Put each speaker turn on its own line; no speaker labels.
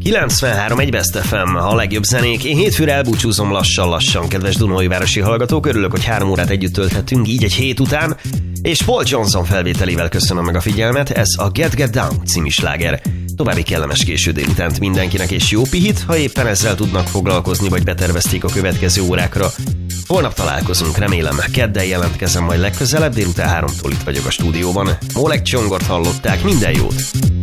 93.1 Best FM, a legjobb zenék. Én hétfőre elbúcsúzom lassan, kedves Dunaújvárosi hallgatók. Örülök, hogy 3 órát együtt tölthettünk, így egy hét után. És Paul Johnson felvételével köszönöm meg a figyelmet, ez a Get Down című sláger. További kellemes késő délutánt mindenkinek, és jó pihit, ha éppen ezzel tudnak foglalkozni, vagy betervezték a következő órákra. Holnap találkozunk, remélem. Kedden jelentkezem majd legközelebb, délután 3-tól itt vagyok a stúdióban. Molek Csongort hallották, minden jót!